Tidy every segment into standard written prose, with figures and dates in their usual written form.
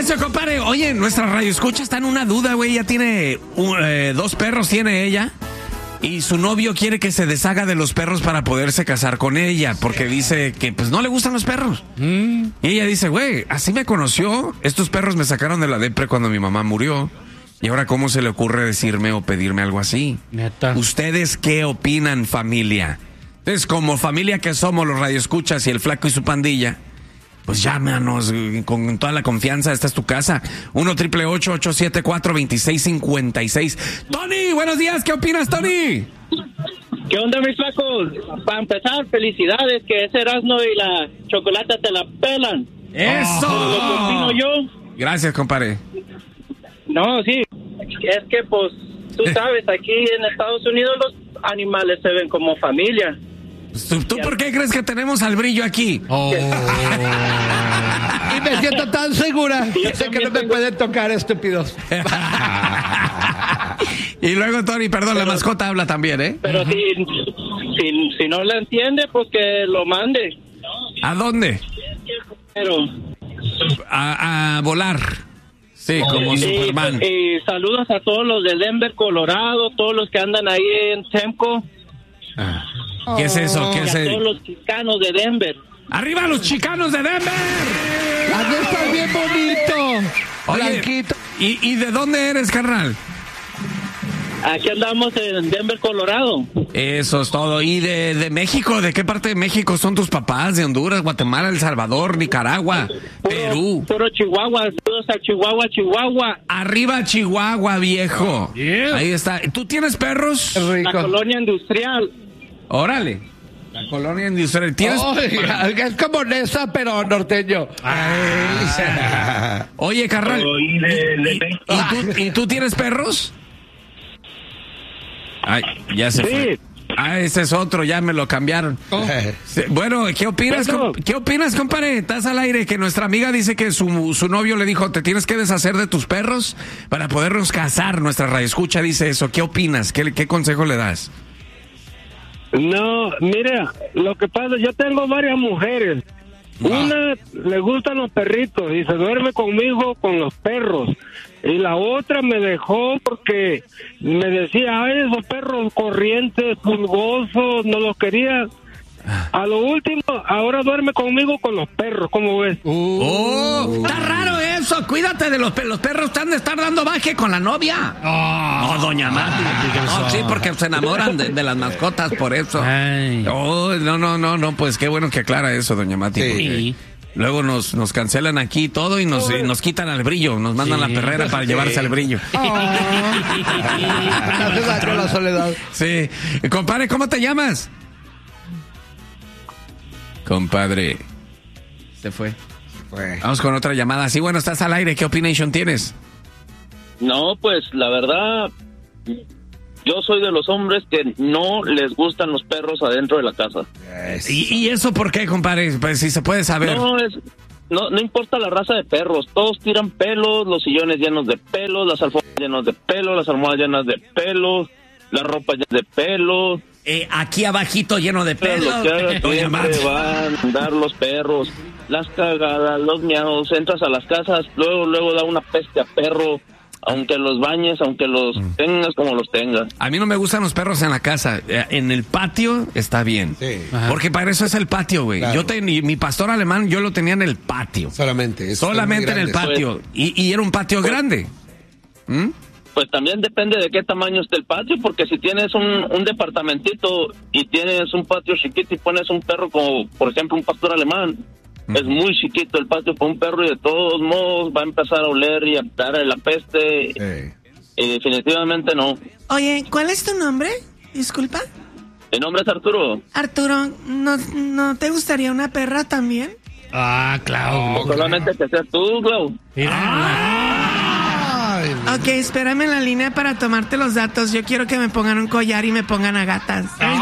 Silencio, compadre. Oye, nuestra radioescucha está en una duda, güey. Ella tiene 2 perros, tiene ella. Y su novio quiere que se deshaga de los perros para poderse casar con ella, porque dice que pues no le gustan los perros. Y ella dice, güey, así me conoció. Estos perros me sacaron de la depre cuando mi mamá murió. Y ahora, ¿cómo se le ocurre decirme o pedirme algo así? Neta. ¿Ustedes qué opinan, familia? Entonces, como familia que somos los radioescuchas y el Flaco y su pandilla, pues llámanos con toda la confianza. Esta es tu casa. 1-888-874-2656. Tony, buenos días. ¿Qué opinas, Tony? ¿Qué onda, mis flacos? Para empezar, felicidades, que ese Erasmo y la chocolate te la pelan. ¡Eso! Lo que opino yo. Gracias, compadre. No, sí, es que pues, tú sabes, aquí en Estados Unidos los animales se ven como familia. ¿Tú por qué crees que tenemos al brillo aquí? Y me siento tan segura. Sé que no me pueden tocar, estúpidos. Y luego, Tony, perdón, la mascota habla también, ¿eh? Pero si no la entiende, pues que lo mande. ¿A dónde? Pero A volar. Sí, como Superman. Y saludos a todos los de Denver, Colorado, todos los que andan ahí en Temco. ¿Qué es eso? ¿Qué Y es a eso? todos los chicanos de Denver. ¡Arriba los chicanos de Denver! Aquí estás bien bonito. Oye, Blanquito. ¿y de dónde eres, carnal? Aquí andamos en Denver, Colorado. Eso es todo. ¿Y de México? ¿De qué parte de México son tus papás? ¿De Honduras, Guatemala, El Salvador, Nicaragua, Perú? Puro Chihuahua, todos a Chihuahua. Arriba Chihuahua, viejo. Yeah. Ahí está. ¿Tú tienes perros? Qué La rico. colonia industrial. Órale. La colonia industrial. ¿Tienes? Oiga, es como Nesa, pero norteño. Oye, carnal. ¿Y tú tienes perros? Ay, ya se fue. Ah, ese es otro, ya me lo cambiaron. Sí, bueno, ¿qué opinas, compadre? Estás al aire, que nuestra amiga dice que su novio le dijo, te tienes que deshacer de tus perros para podernos casar. Nuestra radioescucha dice eso. ¿Qué opinas? ¿Qué consejo le das? No, mira, lo que pasa, yo tengo varias mujeres. Una le gustan los perritos y se duerme conmigo con los perros. Y la otra me dejó porque me decía, ay, esos perros corrientes, pulgosos, no los quería. A lo último, ahora duerme conmigo con los perros, ¿cómo ves? Está raro eso. Cuídate de los perros. Los perros están de estar dando baje con la novia. No, doña Mati. No, sí, porque se enamoran de las mascotas, por eso. Ay. No, pues qué bueno que aclara eso, doña Mati. Sí. Luego nos cancelan aquí todo y nos quitan al brillo. Nos mandan la perrera para llevarse al brillo. Hace daño la soledad. Sí. Compadre, ¿cómo te llamas? Compadre. Se fue. Vamos con otra llamada. Sí, bueno, estás al aire. ¿Qué opinión tienes? No, pues la verdad, yo soy de los hombres que no les gustan los perros adentro de la casa. ¿Y eso por qué, compadre? Pues si se puede saber. No importa la raza de perros, todos tiran pelos, los sillones llenos de pelos, las alfombras llenas de pelos, las almohadas llenas de pelos, la ropa llena de pelos. Aquí abajito lleno de Pero pelos. lo que haga Doña siempre Mati. van a andar los perros, las cagadas, los miados, entras a las casas, luego da una peste a perro, aunque los bañes, aunque los tengas como los tengas. A mí no me gustan los perros en la casa. En el patio está bien. Sí. Porque para eso es el patio, güey. Claro. Mi pastor alemán, yo lo tenía en el patio. Solamente En el patio. Y era un patio grande. Pues también depende de qué tamaño esté el patio, porque si tienes un departamentito y tienes un patio chiquito y pones un perro como, por ejemplo, un pastor alemán, es muy chiquito el patio para un perro y de todos modos va a empezar a oler y a dar la peste. Y definitivamente no. Oye, ¿cuál es tu nombre? Disculpa. Mi nombre es Arturo. Arturo, ¿no te gustaría una perra también? Claro. Solamente que seas tú, Glau. Ok, espérame en la línea para tomarte los datos. Yo quiero que me pongan un collar y me pongan a gatas.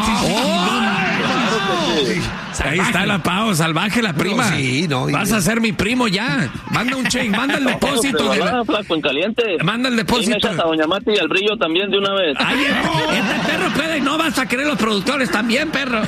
Ahí está la Pau, salvaje la prima. sí, no, Vas a ser mi primo ya. Manda un cheque, manda el depósito. Flaco, en caliente. Manda el Y me depósito. echas a Doña Mati y al brillo también de una vez. Ay, este perro puede, no vas a querer los productores también, perro.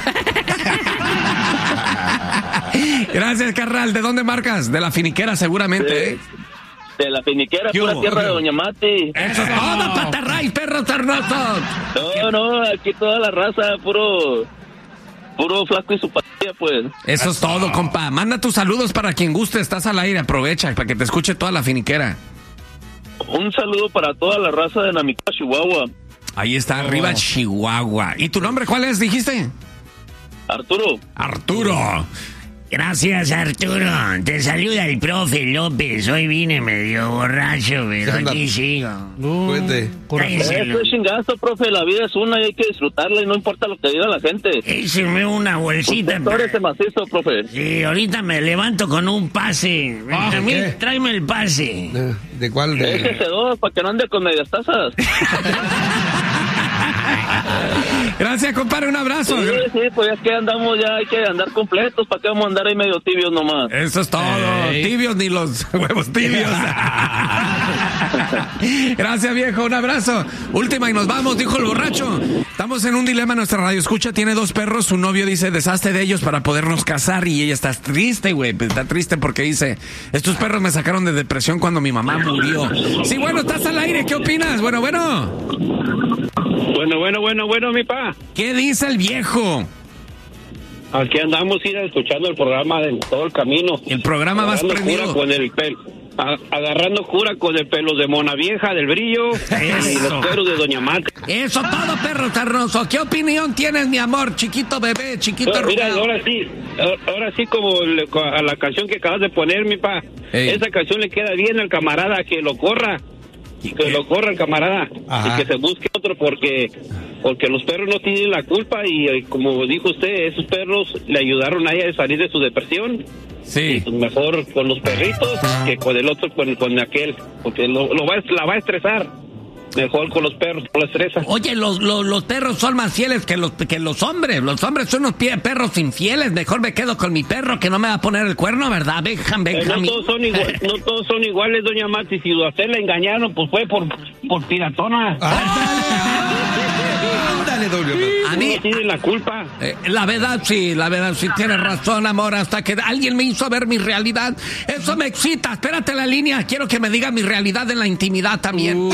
Gracias, carnal. ¿De dónde marcas? De la finiquera, seguramente, ¿eh? De la finiquera, ¿Qué pura hubo? tierra de Doña Mati. Eso es todo, patarray, perros sarnosos. No, aquí toda la raza, puro flaco y su patilla, pues. Eso es todo, compa. Manda tus saludos para quien guste. Estás al aire, aprovecha para que te escuche toda la finiquera. Un saludo para toda la raza de Namica, Chihuahua. Ahí está, arriba Chihuahua. ¿Y tu nombre cuál es, dijiste? Arturo. Arturo. Gracias, Arturo. Te saluda el profe López. Hoy vine medio borracho, pero aquí sigo. Cállese, Eso es chingazo, profe. La vida es una y hay que disfrutarla y no importa lo que diga la gente. écheme una bolsita. Usted ese macizo, profe. Sí, ahorita me levanto con un pase. A mí, ¿qué? tráeme el pase. ¿De cuál? Déjese dos para que no ande con medias tazas. Gracias, compadre. Un abrazo. Sí, pues es que andamos ya, hay que andar completos. ¿Para qué vamos a andar ahí medio tibios nomás? Eso es todo. Tibios ni los huevos tibios. Gracias, viejo. Un abrazo. Última y nos vamos, dijo el borracho. Estamos en un dilema. Nuestra radio escucha tiene 2 perros. Su novio dice, deshazte de ellos para podernos casar. Y ella está triste, güey. Está triste porque dice, estos perros me sacaron de depresión cuando mi mamá murió. Sí, bueno, estás al aire. ¿Qué opinas? Bueno. Bueno, mi pa. ¿Qué dice el viejo? Aquí andamos escuchando el programa de todo el camino. El programa más Agarrando prendido. cura con el pelo. Agarrando cura con el pelo de Mona Vieja, del Brillo, y los pelos de Doña Mate. Eso todo, perro sarnoso. ¿Qué opinión tienes, mi amor? Chiquito bebé, chiquito Mira, arrugado. ahora sí como a la canción que acabas de poner, mi pa. Ey. Esa canción le queda bien al camarada, que lo corra. Que lo corra el camarada. Ajá. Y que se busque otro porque los perros no tienen la culpa y como dijo usted, esos perros le ayudaron a ella a salir de su depresión. Sí. Pues mejor con los perritos que con el otro, con aquel, porque la va a estresar. Mejor con los perros, no la estresa. Oye, los perros son más fieles que los hombres. Los hombres son unos perros infieles. Mejor me quedo con mi perro que no me va a poner el cuerno, ¿verdad? Benjamín. No todos son iguales, doña Mati. Si a usted le engañaron, pues fue por piratona. Ándale, doble. A mí, No tiene la culpa. la verdad sí, tienes razón, amor, hasta que alguien me hizo ver mi realidad. Eso me excita. Espérate la línea, quiero que me diga mi realidad en la intimidad también.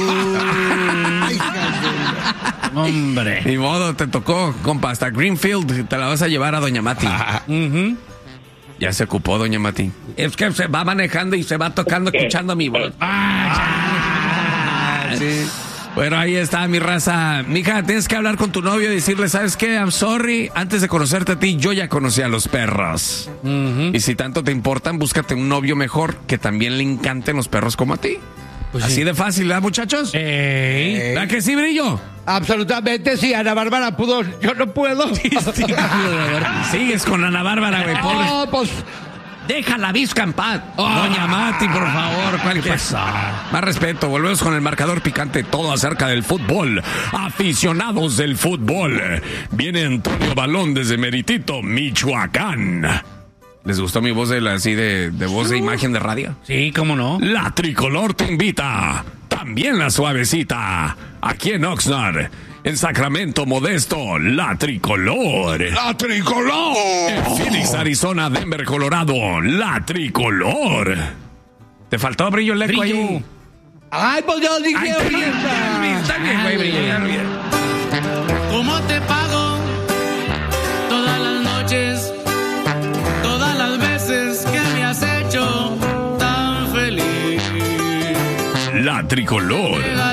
Hombre. Ni modo, te tocó, compa, hasta Greenfield te la vas a llevar a Doña Mati. Ya se ocupó, Doña Mati. Es que se va manejando y se va tocando escuchando mi voz. Sí. Bueno, ahí está mi raza. Mija, tienes que hablar con tu novio y decirle, ¿sabes qué? I'm sorry. Antes de conocerte a ti, yo ya conocí a los perros. Y si tanto te importan, búscate un novio mejor que también le encanten los perros como a ti. Pues Así sí. de fácil, ¿verdad, muchachos? ¿Verdad que sí, Brillo? Absolutamente, sí. Ana Bárbara pudo, yo no puedo. Sigues con Ana Bárbara, güey, pobre. No, pues, Deja la visca en paz. Doña Mati, por favor. ¿Qué pasa? Más respeto. Volvemos con el marcador picante. Todo acerca del fútbol. Aficionados del fútbol. Viene Antonio Balón desde Meritito, Michoacán. ¿Les gustó mi voz de voz de imagen de radio? Sí, cómo no. La Tricolor te invita. También la Suavecita. Aquí en Oxnard. En Sacramento, Modesto, La Tricolor. ¡la tricolor! En Phoenix, Arizona, Denver, Colorado, La Tricolor. ¿Te faltó Brillo el eco ahí? Ay, pues yo dije Ay, ahorita. está bien, güey, Brillo. ¿Cómo te pago todas las noches, todas las veces que me has hecho tan feliz? La Tricolor.